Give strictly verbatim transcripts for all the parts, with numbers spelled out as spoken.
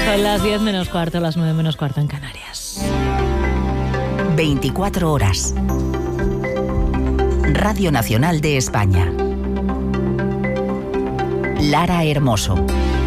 Son las diez menos cuarto, las nueve menos cuarto en Canarias. veinticuatro horas. Radio Nacional de España. Lara Hermoso.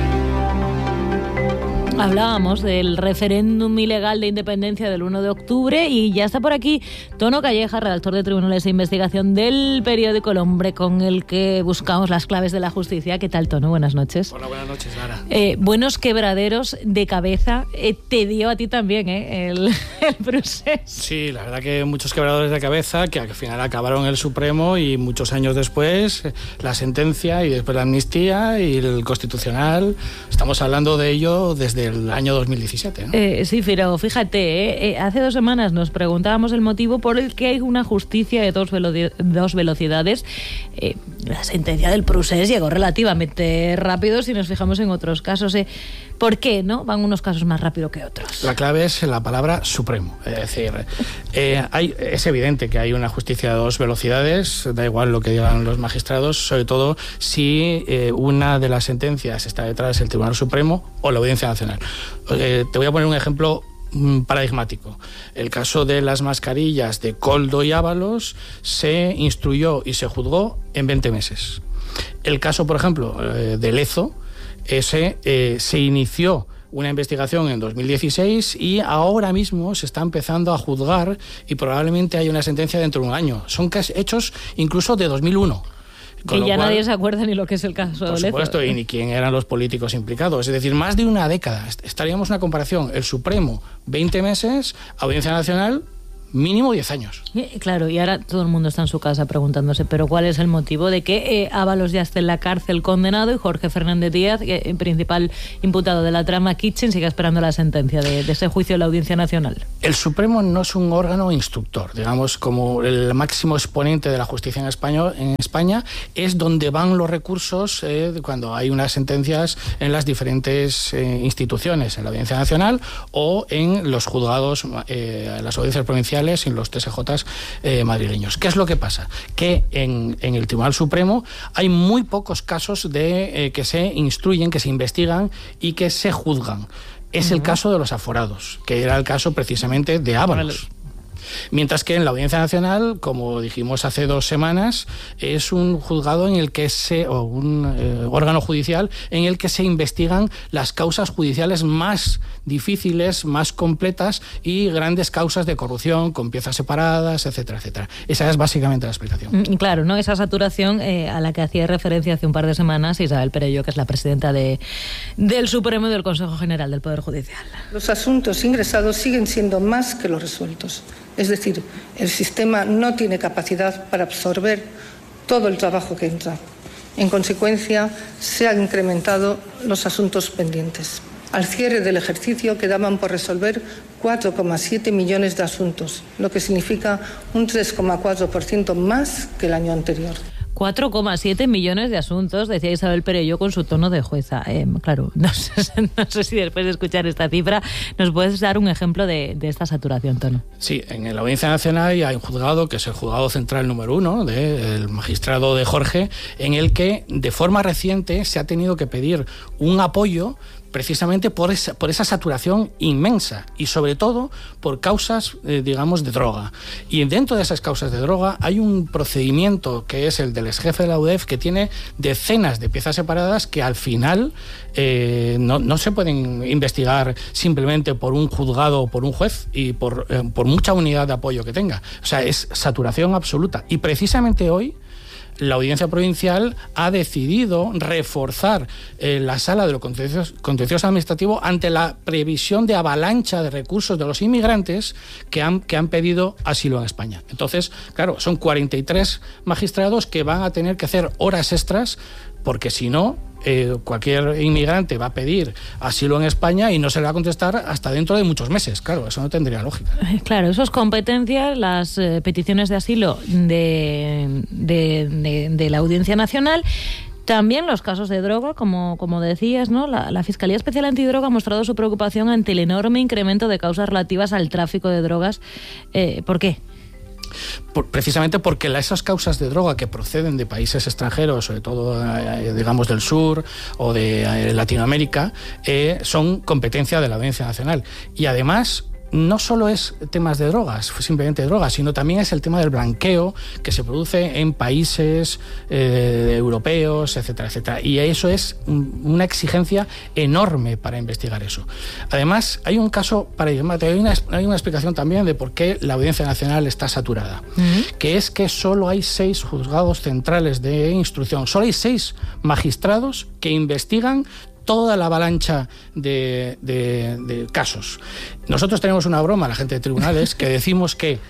Hablábamos del referéndum ilegal de independencia del uno de octubre y ya está por aquí Tono Calleja, redactor de Tribunales de Investigación del periódico El Hombre, con el que buscamos las claves de la justicia. ¿Qué tal, Tono? Buenas noches. Hola, buenas noches, Lara. Eh, buenos quebraderos de cabeza. Eh, te dio a ti también, ¿eh? El, el procés. Sí, la verdad que muchos quebradores de cabeza que al final acabaron en el Supremo y muchos años después la sentencia y después la amnistía y el Constitucional. Estamos hablando de ello desde el año dos mil diecisiete, ¿no? Eh, sí, pero fíjate, eh, eh, hace dos semanas nos preguntábamos el motivo por el que hay una justicia de dos, velo- dos velocidades. Eh, la sentencia del procés llegó relativamente rápido si nos fijamos en otros casos. Eh. ¿Por qué no van unos casos más rápido que otros? La clave es la palabra supremo. Es decir, eh, hay, es evidente que hay una justicia de dos velocidades, da igual lo que digan los magistrados, sobre todo si eh, una de las sentencias está detrás del Tribunal Supremo o la Audiencia Nacional. Eh, te voy a poner un ejemplo paradigmático. El caso de las mascarillas de Koldo y Ábalos se instruyó y se juzgó en veinte meses. El caso, por ejemplo, eh, de Lezo, ese eh, se inició una investigación en dos mil dieciséis y ahora mismo se está empezando a juzgar y probablemente haya una sentencia dentro de un año. Son hechos incluso de dos mil uno. Que ya cual, nadie se acuerda ni lo que es el caso de Lezo. Por supuesto, y ni quién eran los políticos implicados. Es decir, más de una década. Estaríamos en una comparación. El Supremo, veinte meses, Audiencia Nacional, mínimo diez años. Claro, y ahora todo el mundo está en su casa preguntándose, pero ¿cuál es el motivo de que eh, Ábalos ya esté en la cárcel condenado y Jorge Fernández Díaz, eh, principal imputado de la trama Kitchen, siga esperando la sentencia de, de ese juicio de la Audiencia Nacional? El Supremo no es un órgano instructor, digamos, como el máximo exponente de la justicia en, español, en España, es donde van los recursos eh, cuando hay unas sentencias en las diferentes eh, instituciones, en la Audiencia Nacional o en los juzgados, eh, en las audiencias provinciales y en los T S Js eh, madrileños. ¿Qué es lo que pasa? Que en, en el Tribunal Supremo hay muy pocos casos de eh, que se instruyen, que se investigan y que se juzgan. Es uh-huh. el caso de los aforados, que era el caso precisamente de Ábalos. Vale. Mientras que en la Audiencia Nacional, como dijimos hace dos semanas, es un juzgado en el que se, o un eh, órgano judicial en el que se investigan las causas judiciales más difíciles, más completas y grandes causas de corrupción con piezas separadas, etcétera, etcétera. Esa es básicamente la explicación. Claro, ¿no? Esa saturación eh, a la que hacía referencia hace un par de semanas Isabel Perelló, que es la presidenta de, del Supremo y del Consejo General del Poder Judicial. Los asuntos ingresados siguen siendo más que los resueltos. Es decir, el sistema no tiene capacidad para absorber todo el trabajo que entra. En consecuencia, se han incrementado los asuntos pendientes. Al cierre del ejercicio quedaban por resolver cuatro coma siete millones de asuntos, lo que significa un tres coma cuatro por ciento más que el año anterior. cuatro coma siete millones de asuntos, decía Isabel Perelló con su tono de jueza. Eh, claro, no sé, no sé si después de escuchar esta cifra nos puedes dar un ejemplo de, de esta saturación, Tono. Sí, en la Audiencia Nacional hay un juzgado, que es el juzgado central número uno, del magistrado de Jorge, en el que de forma reciente se ha tenido que pedir un apoyo precisamente por esa, por esa saturación inmensa y sobre todo por causas, eh, digamos, de droga. Y dentro de esas causas de droga hay un procedimiento que es el del exjefe de la U D E F, que tiene decenas de piezas separadas que al final eh, no, no se pueden investigar simplemente por un juzgado o por un juez y por, eh, por mucha unidad de apoyo que tenga. O sea, es saturación absoluta. Y precisamente hoy la Audiencia Provincial ha decidido reforzar eh, la sala de lo contencioso, contencioso administrativo ante la previsión de avalancha de recursos de los inmigrantes que han, que han pedido asilo en España. Entonces, claro, son cuarenta y tres magistrados que van a tener que hacer horas extras, porque si no, eh, cualquier inmigrante va a pedir asilo en España y no se le va a contestar hasta dentro de muchos meses. Claro, eso no tendría lógica. Claro, eso es competencia, las eh, peticiones de asilo de, de, de, de la Audiencia Nacional. También los casos de droga, como, como decías, ¿no? La, la Fiscalía Especial Antidroga ha mostrado su preocupación ante el enorme incremento de causas relativas al tráfico de drogas. Eh, ¿Por qué? Por, precisamente porque la, esas causas de droga que proceden de países extranjeros, sobre todo, eh, digamos, del sur o de eh, Latinoamérica, eh, son competencia de la Audiencia Nacional. Y además, no solo es temas de drogas, simplemente de drogas, sino también es el tema del blanqueo que se produce en países eh, europeos, etcétera, etcétera. Y eso es un, una exigencia enorme para investigar eso. Además, hay un caso paradigmático, hay una, hay una explicación también de por qué la Audiencia Nacional está saturada, uh-huh. que es que solo hay seis juzgados centrales de instrucción, solo hay seis magistrados que investigan toda la avalancha de, de, de casos. Nosotros tenemos una broma, la gente de tribunales, que decimos que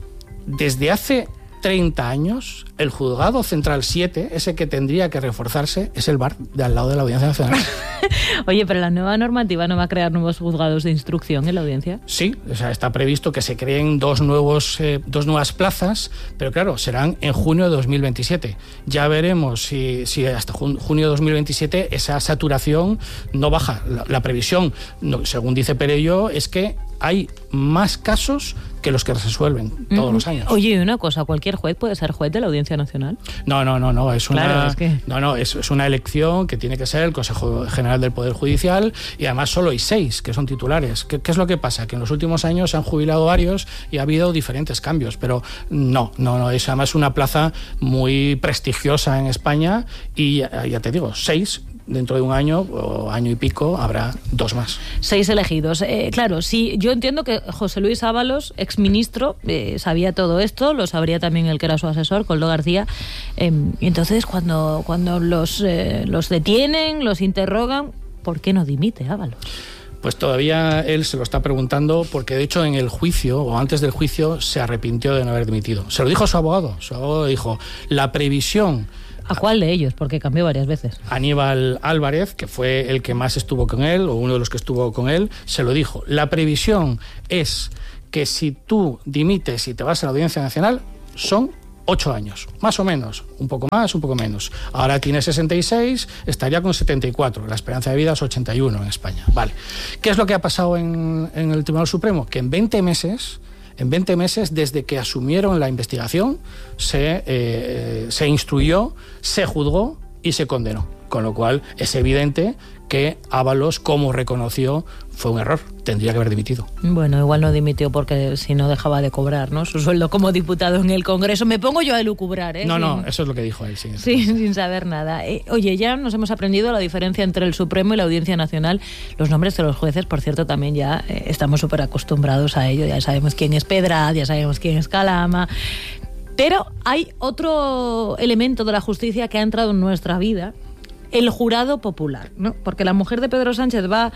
desde hace treinta años, el juzgado central siete, ese que tendría que reforzarse, es el bar de al lado de la Audiencia Nacional. Oye, pero la nueva normativa no va a crear nuevos juzgados de instrucción en la audiencia. Sí, o sea, está previsto que se creen dos, nuevos, eh, dos nuevas plazas, pero claro, serán en junio de dos mil veintisiete. Ya veremos si, si hasta jun, junio de dos mil veintisiete esa saturación no baja. La, la previsión, no, según dice Perello, es que hay más casos que los que se resuelven todos uh-huh. los años. Oye, una cosa, ¿cualquier juez puede ser juez de la Audiencia Nacional? No, no, no, no, es una, claro, es que... no, no, es, es una elección que tiene que ser el Consejo General del Poder Judicial, y además solo hay seis que son titulares. ¿Qué, qué es lo que pasa? Que en los últimos años se han jubilado varios y ha habido diferentes cambios, pero no, no, no, es además una plaza muy prestigiosa en España y ya, ya te digo, seis. Dentro de un año o año y pico habrá dos más. Seis elegidos. Eh, claro, sí, yo entiendo que José Luis Ábalos, exministro, eh, sabía todo esto, lo sabría también el que era su asesor, Koldo García. Eh, y entonces, cuando, cuando los, eh, los detienen, los interrogan, ¿por qué no dimite Ábalos? Pues todavía él se lo está preguntando, porque de hecho en el juicio, o antes del juicio, se arrepintió de no haber dimitido. Se lo dijo a su abogado. Su abogado dijo, la previsión... ¿A cuál de ellos? Porque cambió varias veces. Aníbal Álvarez, que fue el que más estuvo con él, o uno de los que estuvo con él, se lo dijo. La previsión es que si tú dimites y te vas a la Audiencia Nacional, son ocho años, más o menos, un poco más, un poco menos. Ahora tiene sesenta y seis, estaría con setenta y cuatro, la esperanza de vida es ochenta y uno en España. Vale. ¿Qué es lo que ha pasado en, en el Tribunal Supremo? Que en veinte meses... En veinte meses, desde que asumieron la investigación, se, eh, se instruyó, se juzgó y se condenó. Con lo cual, es evidente que Ábalos, como reconoció, fue un error. Tendría que haber dimitido. Bueno, igual no dimitió porque si no dejaba de cobrar, ¿no?, su sueldo como diputado en el Congreso. Me pongo yo a elucubrar, ¿eh? No, sin... no, eso es lo que dijo él, sí. Sí, sin saber nada. Eh, oye, ya nos hemos aprendido la diferencia entre el Supremo y la Audiencia Nacional. Los nombres de los jueces, por cierto, también ya eh, estamos súper acostumbrados a ello. Ya sabemos quién es Pedrad, ya sabemos quién es Calama. Pero hay otro elemento de la justicia que ha entrado en nuestra vida, el jurado popular, ¿no? Porque la mujer de Pedro Sánchez va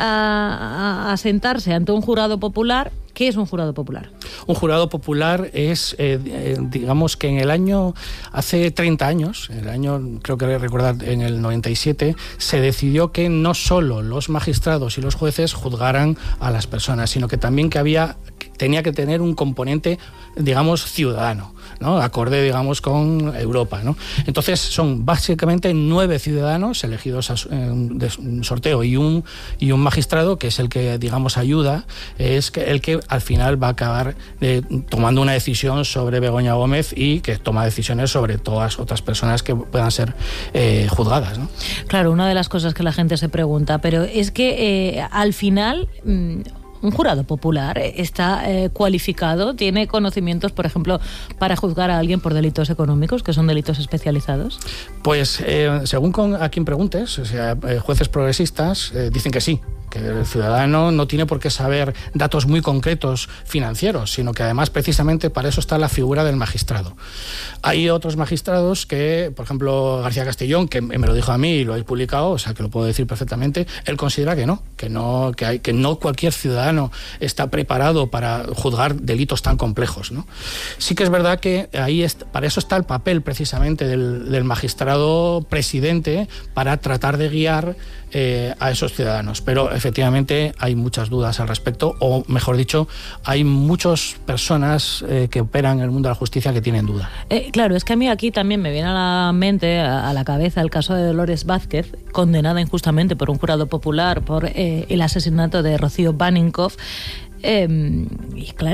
a, a, a sentarse ante un jurado popular. ¿Qué es un jurado popular? Un jurado popular es, eh, eh, digamos que en el año, hace treinta años, en el año, creo que recordar, en el noventa y siete, se decidió que no solo los magistrados y los jueces juzgaran a las personas, sino que también que había, tenía que tener un componente, digamos, ciudadano, ¿no? Acorde, digamos, con Europa, ¿no? Entonces son básicamente nueve ciudadanos elegidos a un, de un sorteo y un, y un magistrado, que es el que, digamos, ayuda, es que el que al final va a acabar eh, tomando una decisión sobre Begoña Gómez y que toma decisiones sobre todas otras personas que puedan ser eh, juzgadas, ¿no? Claro, una de las cosas que la gente se pregunta, pero es que eh, al final... Mmm, un jurado popular está eh, cualificado, tiene conocimientos, por ejemplo, para juzgar a alguien por delitos económicos, que son delitos especializados. Pues eh, según con, a quien preguntes, o sea, eh, jueces progresistas eh, dicen que sí, que el ciudadano no tiene por qué saber datos muy concretos financieros, sino que además precisamente para eso está la figura del magistrado. Hay otros magistrados que, por ejemplo, García Castellón, que me lo dijo a mí y lo he publicado, o sea que lo puedo decir perfectamente, él considera que no, que no, que hay, que no cualquier ciudadano está preparado para juzgar delitos tan complejos, ¿no? Sí que es verdad que ahí es, para eso está el papel precisamente del, del magistrado presidente, para tratar de guiar eh, a esos ciudadanos, pero efectivamente hay muchas dudas al respecto, o mejor dicho, hay muchas personas eh, que operan en el mundo de la justicia que tienen duda. Eh, claro, es que a mí aquí también me viene a la mente, a, a la cabeza, el caso de Dolores Vázquez, condenada injustamente por un jurado popular por eh, el asesinato de Rocío Baninkoff. Eh, y claro,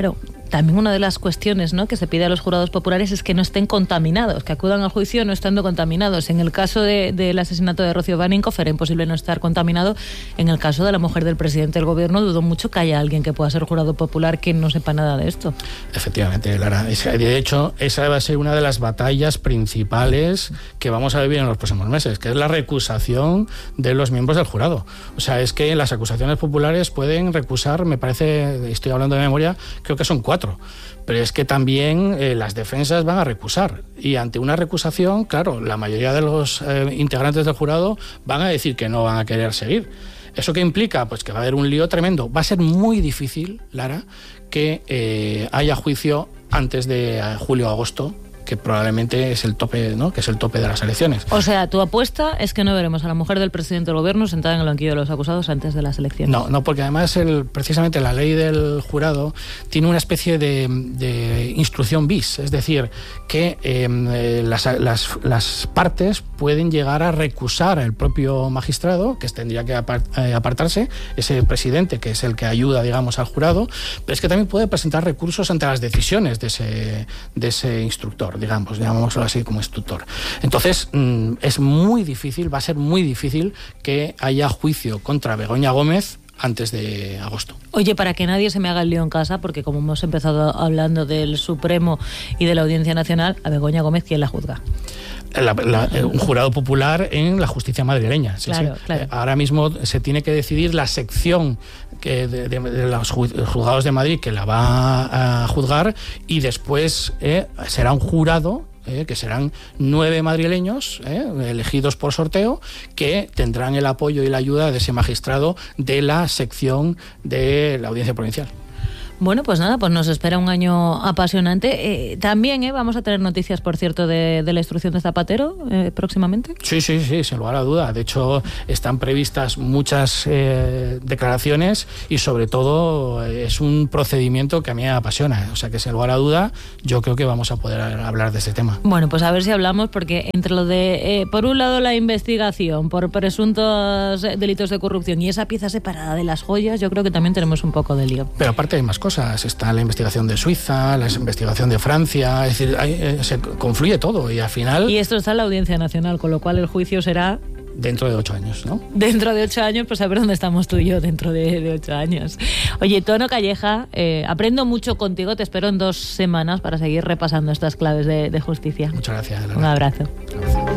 también una de las cuestiones, ¿no?, que se pide a los jurados populares es que no estén contaminados, que acudan al juicio no estando contaminados. En el caso de, del asesinato de Rocío Baninkoff era imposible no estar contaminado. En el caso de la mujer del presidente del gobierno dudo mucho que haya alguien que pueda ser jurado popular que no sepa nada de esto. Efectivamente, Lara. De hecho, esa va a ser una de las batallas principales que vamos a vivir en los próximos meses, que es la recusación de los miembros del jurado. O sea, es que las acusaciones populares pueden recusar, me parece, estoy hablando de memoria, creo que son cuatro. Pero es que también eh, las defensas van a recusar. Y ante una recusación, claro, la mayoría de los eh, integrantes del jurado van a decir que no van a querer seguir. ¿Eso qué implica? Pues que va a haber un lío tremendo. Va a ser muy difícil, Lara, que eh, haya juicio antes de eh, julio o agosto, que probablemente es el tope, ¿no?, que es el tope de las elecciones. O sea, tu apuesta es que no veremos a la mujer del presidente del gobierno sentada en el banquillo de los acusados antes de las elecciones. No, no, porque además el, precisamente la ley del jurado tiene una especie de, de instrucción bis, es decir, que eh, las, las, las partes pueden llegar a recusar al propio magistrado, que tendría que apartarse, ese presidente que es el que ayuda, digamos, al jurado, pero es que también puede presentar recursos ante las decisiones de ese, de ese instructor, digamos, llamémoslo así, como instructor. Entonces, es muy difícil, va a ser muy difícil que haya juicio contra Begoña Gómez antes de agosto. Oye, para que nadie se me haga el lío en casa, porque como hemos empezado hablando del Supremo y de la Audiencia Nacional, a Begoña Gómez, ¿quién la juzga? La, la, un jurado popular en la justicia madrileña. Sí, claro, sí. Claro. Ahora mismo se tiene que decidir la sección que de, de, de los juzgados de Madrid que la va a juzgar, y después eh, será un jurado Eh, que serán nueve madrileños eh, elegidos por sorteo, que tendrán el apoyo y la ayuda de ese magistrado de la sección de la Audiencia Provincial. Bueno, pues nada, pues nos espera un año apasionante. Eh, también eh, vamos a tener noticias, por cierto, de, de la instrucción de Zapatero eh, próximamente. Sí, sí, sí, sin lugar a duda. De hecho, están previstas muchas eh, declaraciones y, sobre todo, es un procedimiento que a mí me apasiona. O sea que, sin lugar a duda, yo creo que vamos a poder hablar de ese tema. Bueno, pues a ver si hablamos, porque entre lo de, eh, por un lado, la investigación por presuntos delitos de corrupción y esa pieza separada de las joyas, yo creo que también tenemos un poco de lío. Pero aparte hay más cosas. Cosas. Está la investigación de Suiza, la investigación de Francia, es decir, hay, eh, se confluye todo y al final... Y esto está en la Audiencia Nacional, con lo cual el juicio será... Dentro de ocho años, ¿no? Dentro de ocho años, pues a ver dónde estamos tú y yo dentro de, de ocho años. Oye, Tono Calleja, eh, aprendo mucho contigo, te espero en dos semanas para seguir repasando estas claves de, de justicia. Muchas gracias, Lara. Un abrazo. Gracias.